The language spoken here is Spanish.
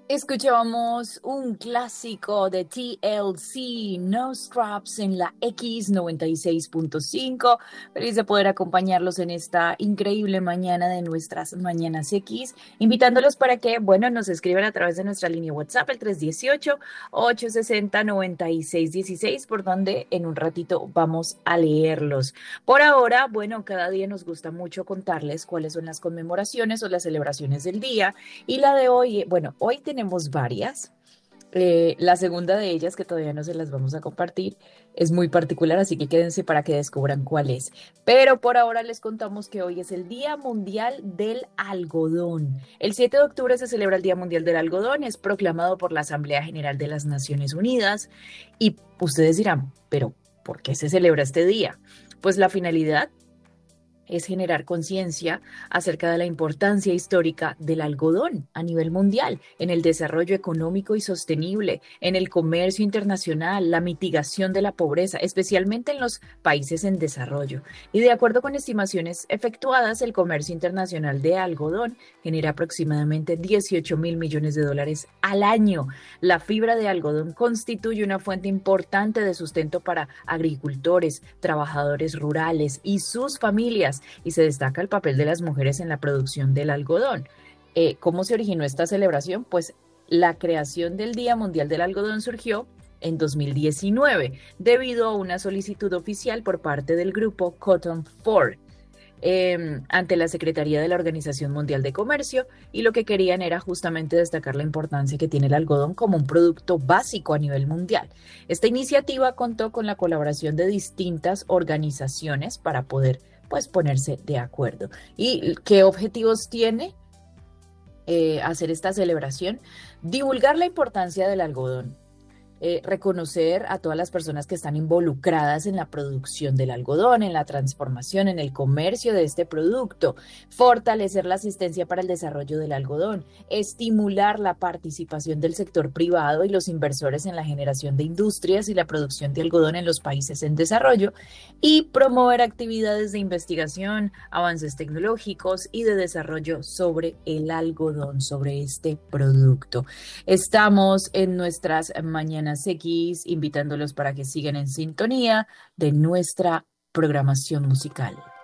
Escuchábamos un clásico de TLC, No Scraps en la X96.5. Feliz de poder acompañarlos en esta increíble mañana de nuestras Mañanas X, invitándolos para que, bueno, nos escriban a través de nuestra línea WhatsApp, el 318-860-9616, por donde en un ratito vamos a leerlos. Por ahora, bueno, cada día nos gusta mucho contarles cuáles son las conmemoraciones o las celebraciones del día. Y la de hoy, bueno, hoy tenemos varias. La segunda de ellas, que todavía no se las vamos a compartir, es muy particular, así que quédense para que descubran cuál es. Pero por ahora les contamos que hoy es el Día Mundial del Algodón. El 7 de octubre se celebra el Día Mundial del Algodón, es proclamado por la Asamblea General de las Naciones Unidas. Y ustedes dirán, pero ¿por qué se celebra este día? Pues la finalidad es generar conciencia acerca de la importancia histórica del algodón a nivel mundial, en el desarrollo económico y sostenible, en el comercio internacional, la mitigación de la pobreza, especialmente en los países en desarrollo. Y de acuerdo con estimaciones efectuadas, el comercio internacional de algodón genera aproximadamente 18.000 millones de dólares al año. La fibra de algodón constituye una fuente importante de sustento para agricultores, trabajadores rurales y sus familias, y se destaca el papel de las mujeres en la producción del algodón. ¿Cómo se originó esta celebración? Pues la creación del Día Mundial del Algodón surgió en 2019 debido a una solicitud oficial por parte del grupo Cotton For ante la Secretaría de la Organización Mundial de Comercio, y lo que querían era justamente destacar la importancia que tiene el algodón como un producto básico a nivel mundial. Esta iniciativa contó con la colaboración de distintas organizaciones para poder, pues, ponerse de acuerdo. ¿Y qué objetivos tiene hacer esta celebración? Divulgar la importancia del algodón, reconocer a todas las personas que están involucradas en la producción del algodón, en la transformación, en el comercio de este producto, fortalecer la asistencia para el desarrollo del algodón, estimular la participación del sector privado y los inversores en la generación de industrias y la producción de algodón en los países en desarrollo, y promover actividades de investigación, avances tecnológicos y de desarrollo sobre el algodón, sobre este producto. Estamos en nuestras Mañanas X, invitándolos para que sigan en sintonía de nuestra programación musical.